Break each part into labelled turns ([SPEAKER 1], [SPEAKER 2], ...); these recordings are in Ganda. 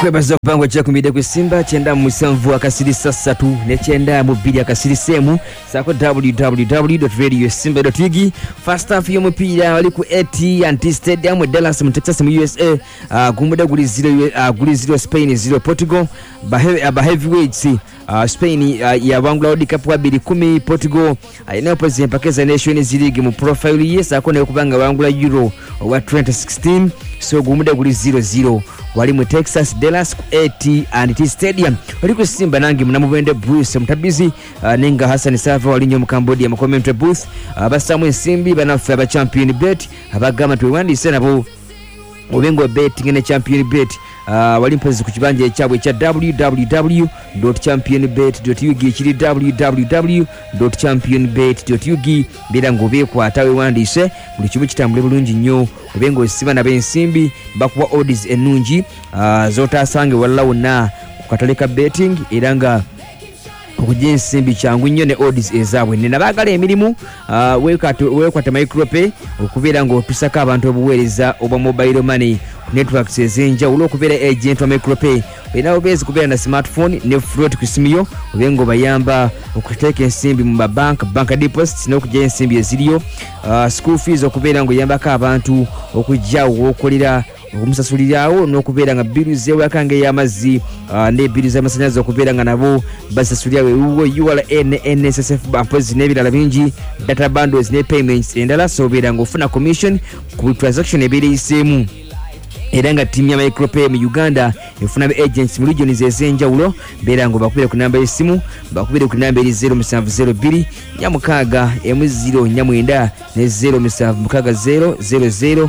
[SPEAKER 1] Kwebaza kubango cha kumide kusimba chenda musanvu akasirisa 3 ne chenda mubili akasirisemu sako www.radiosimba.org. First half y'omupira wali ku AT&T Stadium Dallas mu Texas mu USA. Gumuda guli 0 Spain 0 Portugal. Ba heavyweights Spain ya Wangula World Cup wa 2010 Portugal ina president pakeza Nations League mu profile yesa akone kubanga Wangula Euro wa 2016. So gumuda guli 0-0 wali mu Texas Dallas ku AT&T Stadium wali ku Simba nangi munamubende Bruce Mutabizi nenga Hassan Sava wali nyo mu Cambodia mu commentary booth basamwe Simbi banafu aba champion bet abagama twewandise nabo obengo betting ne champion bet wali mpozi ku kibanje cyabwe cha www.championbet.org kiri www.championbet.org birango bekwata wewandise buli kimu kitambule bulungi nnyo obengo siba na bensimbi bakuwa odds enungi zotasange wallawo na kukataleka betting iranga okujensimbi changu nnyo ne odds ezabwe nina bagala emirimu wekwata micropay okubera ngo tusaka abantu obuweereza oba mobile money networks ezenjawulo okubera agent wa micropay ina obezi kubera na smartphone ne float kusimiyo obengo bayamba okuteka ensimbi mu bank deposits n'okujja ensimbi eziriyo school fees okubera ngo yambaka abantu okujjawo okolera okusasulirawo n'okubeera nga biru zewakange y'amazzi ne biru z'amasannyalaze okubeera nga nabo basasulirawo URL NSSF bampozi n'ebirala bingi data bundles ne payments endala sobeera ng'ofuna commission ku transaction ebeereyiseemu era nga timu ya micropay mu Uganda efuna be agents mu regions ezenjawulo beera ngo bakubire ku namba y'essimu bakubire ku namba 0702 nyamukaaga M0 nyamwenda ne 0760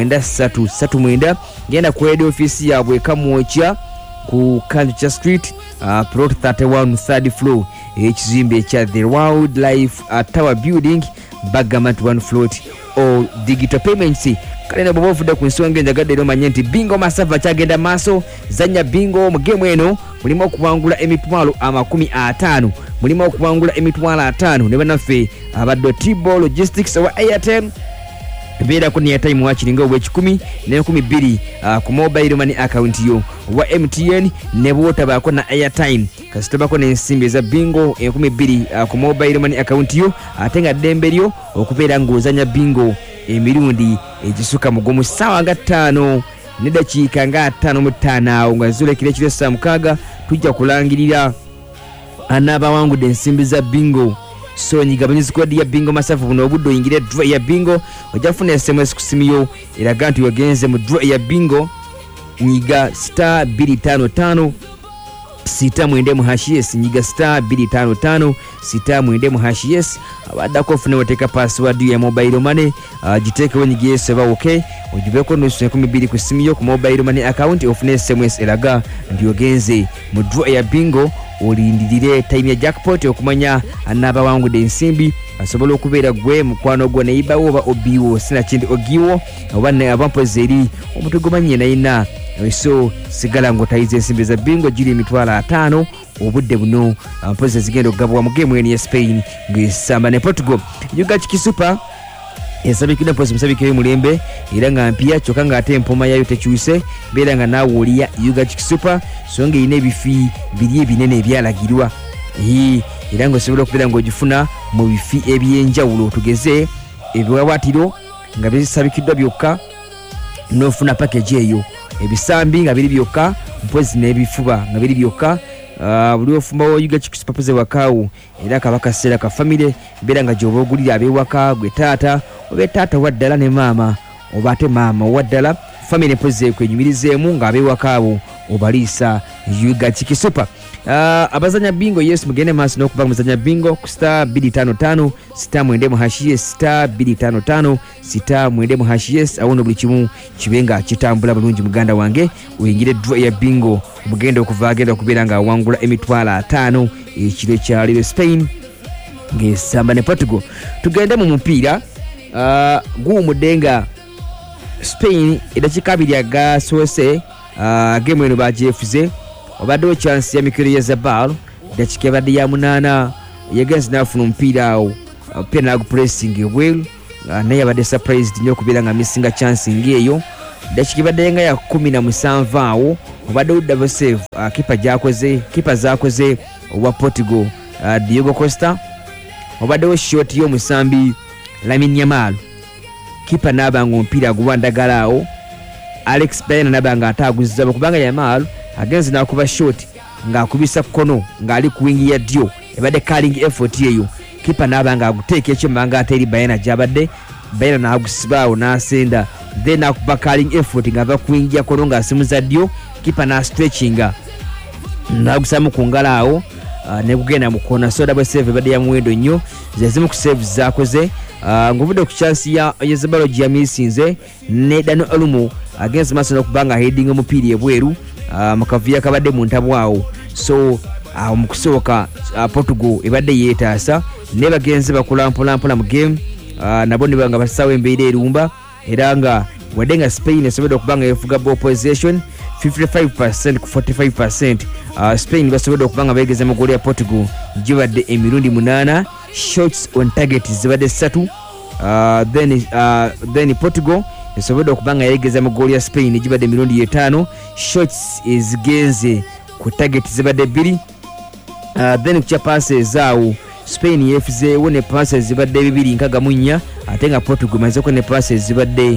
[SPEAKER 1] 00 genda ku head office yabwe Kamwocha ku Culture Street plot 31 third floor ekizimbe ekya The Wildlife Tower Building Bagamat 1 float or digital payments kalena bobovuda ku nsonga enjagadde romanye nti bingo masava kyagenda maaso zanya bingo mu game eno mulimo okuwangula emitwalo 50 mulimo okuwangula emitwalo 5 ne banaffe abaddo T-Ball Logistics wa Airtel beera ku niya time wachiringa obwe 10 ne 12 ku mobile money account yo wa MTN ne bota bako na airtime kasitoba ko n'ensimbi za bingo 12 ku mobile money account yo atenga dembe lyo okubeera ngozanya bingo emirundi egisuka mugomu sawa nga 5 ne dakiika nga 5 nga zulekire kire saa 6 tujja kulangirira anabawangudde ensimbi za bingo. So nyigabanyi squad ya bingo masafu buno obuddo ingire draw ya bingo ojafuna SMS kusimiyo eraga nti wagenze mu draw ya bingo nyiga star 255 sita mwende mu hashes nyiga star 255 sita mwende mu hashes abadako fune wateka password ya mobile money jiteke wonyigiye seba okay ojibeko no 12 kusimiyo ku mobile money account ofune SMS eraga ndi wagenze mu draw ya bingo olindirire time ya jackpot okumanya anaba wangu de nsimbi asobola okubeera gwe mukwano gwo neiba oba obiwo sina kindi ogiwo obane abampozeri omutugomanye naina so sigala ngo taize ensimbi za bingo jiri emitwalo 5 obudde buno ampoze zigendo gabwa mu game eni ya Spain ngisamba ne Portugal Yugachi Super esabikira mpozi musabikire mulembe era nga mpia choka nga ate empoma yayo tekyuse beera nga nawo oliya Yugachi Super songe ine bifi biri ebinene ebyalagirwa era nga osobola okubeera ng'ogifuna mu bifi ebyenjawulo tugeze ebiwawatiro nga bisabikiddwa byokka n'ofuna package eyo ebisambi nga biri byokka mpozi n'ebifuba nga biri byokka buli ofumba wa Yugachi Super poze wakawo era kabaka sera ka family beera nga joba ogulira abewaka gwe taata obe taata waddala ne mama obate mama waddala family poze kwenyumirizeemu nga abewakawo obalisa Yugachi Super. Abazanya bingo yes mugene maso nokuba muzanya bingo ku star 255 star mwende mu hashes star 255 star mwende mu hashes awono buli kimu kibenga kitambula bulungi muganda wange uyingire draw ya bingo mugenda okuva agenda kubeera nga wangula emitwalo 5 ekiro kya lero Spain ngesamba ne Portugal. Tugende mu mupiira guumudenga Spain edakika 2 aga sose game eno bajefuze obadde chance ya mikiro ya Zabal dakika badde ya 8 yagenze nafuna mpira awo penalty pressing well naye abadde surprised nyo kubeera nga missinga chance ngeyo dakika badde nga ya 17 awo obadde double save kipa zakoze owa Portugal Diogo Costa, obaddewo shot y'omusambi Lamine Yamal, kipa n'abanga omupiira aguwandagala awo. Alex Baena n'abanga ataguzza kubanga Yamal agenze n'akuba shot ng'akubisa kkono ng'ali ku wingi ya ddyo, ebadde calling effort eyo, kipa n'abanga aguteeka ekyemmanga ateri Baena gy'abadde. Baena n'agusibaawo n'asenda, then akuba calling effort ng'ava ku wingi ya kkono ng'asimuza ddyo, kipa n'astretchinga n'agusamu ku ngalo awo ne kugenda mu kona. So double save ebadde ya muwendo nnyo, zezimu ku save zakoze. Ng'ovudde ku chance ya Yezebalo gy'amisinze ne Dani Olmo agenze maaso n'okubanga heading omupiira ebweru mu kavuyo akabadde mu ntabu awo. So mu kusooka Portugal ebadde yeetaasa ne bagenze bakola mpolampola mu game, nabo ne banga basawo embeera erumba, era nga wadde nga Spain esobodde okubanga yefuga ball possession 55% ku 45%. Spain basobodde okubanga beegeza mu goal ya Portugal gibadde emirundi 8, shots on target zibadde 3. Then Portugal esobodde okubanga yeegeza mu goal ya Spain gibadde emirundi 5, shots ezigenze ku target zibadde 2. Then ku passes awo Spain yefuzeewo ne passes zibadde 2 ate nga Portugal mazeko ne passes zibadde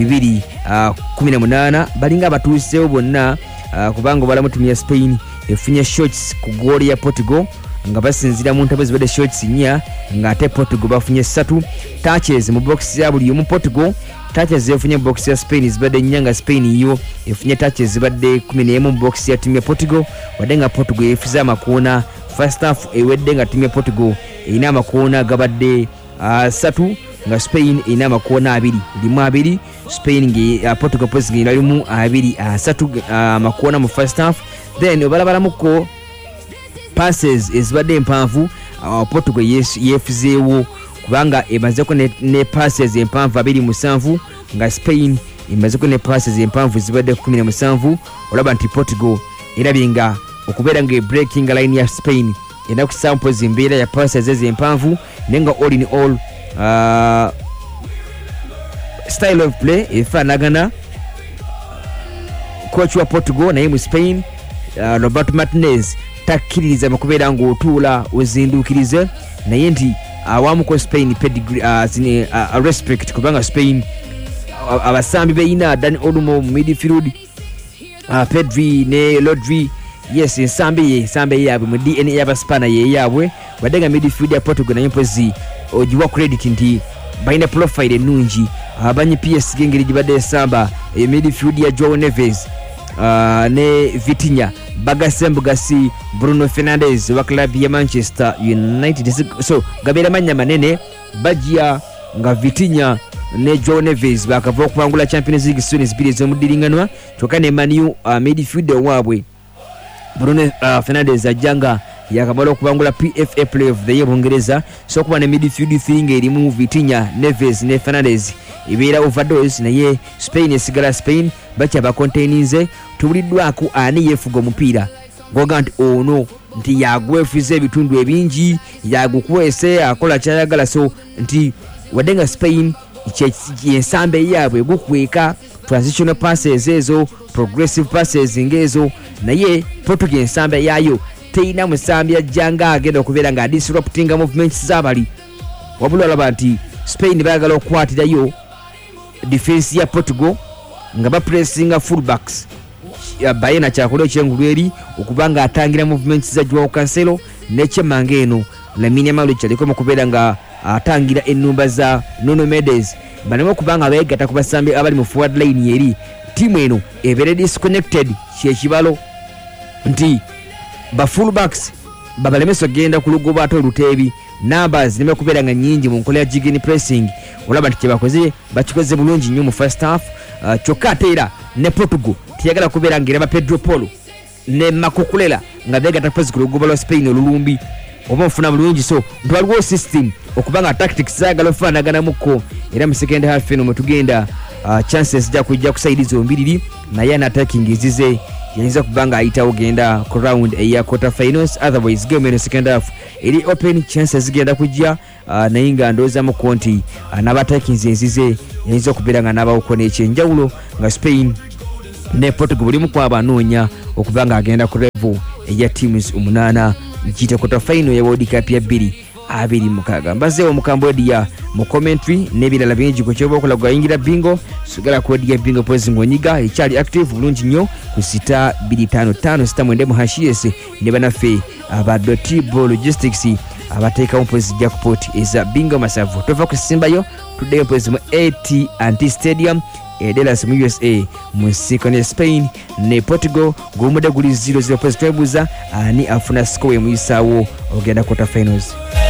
[SPEAKER 1] 18. Balinga abatuuseewo bonna kubanga balamutumya Spain efunye shots ku goal ya Portugal nga basinzira mu ntabo zibadde shots 4 nga ate Portugal bafunye 3. Touches mu box ya buli omu Portugal, touches zefunye box ya Spain zibadde 4 nga Spain yo efunye touches zibadde 11 mu box ya timu ya Portugal, wadde nga Portugal efuza amakoona. First half ewedde nga timu ya Portugal erina amakoona gabadde 3 nga Spain erina amakoona 2. Spain Portugal pozi ngina limu 2-3 amakoona mu first half. Then obalabalamuko passes ezibadde empanvu Portugal yefuzeewo kubanga emazeko ne passes empanvu 27 nga Spain emazeko ne passes empanvu zibadde 17. olaba nti Portugal erabinga okubeera nga breaking line ya Spain ena ku samples embeera ya passes ez'empanvu, nenga all in all style of play efaanagana. Coach wa Portugal naye mu Spain Roberto Martinez takkiririza mu kubeera ng'otuula ozindukirize, naye nti awamuko Spain pedigree respect kubanga Spain abasambi beina Dani Olmo mu midfield, Pedri ne Rodri, yes ensambe yaabwe mu DNA y'abaspana ye yaabwe, wadde nga midfield ya Portugal naye mpozi ogiwa credit nti balina profile ennungi. Abanyi PSG engeri gibadde esamba midfield ya Joao Neves ne Vitinha Bugasi Bruno Fernandes wa club ya Manchester United. So gabeera mannya manene bajja nga Vitinha ne Joao Neves bakava okubangula Champions League seasons 2 ez'omudiringanwa, kyokka ne Manu midfield waabwe Bruno Fernandes ajjanga yakamala okubangula PFA Player of the Year Bungereza. So kuba ne midfield thing erimu Vitinha, Neves ne Fernandes ebeera overdose, naye Spain esigala Spain bakyaba containinze. Tubuliddwako ani yefuga omupiira ngoga nti ono nti yagwefuza ebitundu ebingi yagukwese akola kyayagala. So nti wadde nga Spain ensambe yaabwe gukweka transitional passes ezo, progressive passes ngezo, naye Portugal ensambe yayo teina musambi ajjanga agenda okubeera nga disruptinga movements z'abali, wabula olaba nti Spain bayagala okukwatirayo defense ya Portugal nga bapressinga fullbacks. Baena kyakola ekyengulu eri okubanga atangira movements za Joao Cancelo n'ekyemmanga eno Lamine Yamal kyaliko mu kubeera nga atangira ennumba za Nuno Mendes, baleme okubanga beegatta ku basambi abali mu forward line eri. Timu eno ebeere disconnected kyekibalo nti ba fullbacks babalemesa okgenda ku lugoba ate oluteebi numbers nime kubeera nga nnyingi mu nkola ya jigini pressing. Olaba nti kyebakoze bakikoze bulungi nnyo mu first half, kyokka ate era ne Portugal tiyagala kubeera ng'eraba Pedro Polo ne Makukulela nga beegatta kupozi ku lugoba lwa Spain olulumbi oba nfuna bulungi. So ntwaliwo system okubanga tactics zaagala ofaanaganamuko, era mu second half eno mwetugenda chances zijja kujja ku side zombiriri, naye anataking ezize yayinza kubanga ayitawo genda ku round eya quarter finals. Otherwise game eno second half eri open, chances zigenda kujja naye nga ndowoozamu konti n'abatakings ezize yayinza okubeera nga n'abawoko n'ekyenjawulo nga Spain ne Portugal buli mu kwabanoonya okuba nga agenda ku level eya teams 8 nkite quarter final ya World Cup ya 2026. Mbazeewo mu Cambodia mu commentary n'ebirala bingi ku kyoba okola gwayingira bingo sugala ku ya bingo poezi ngonyiga ekyali active bulungi nnyo ku sita 255 sita mwende mu hashies ne banaffe aba Dotibo Logistics abateeka mu poezi jackpot eza bingo masavu. Tova kusimbayo tuddeyo poezi mu AT Anti Stadium Dallas mu USA mu Sikone Spain ne Portugal gumude guli 0-0 poezi twebuza ani afuna score mu isaawo ogenda quarter finals.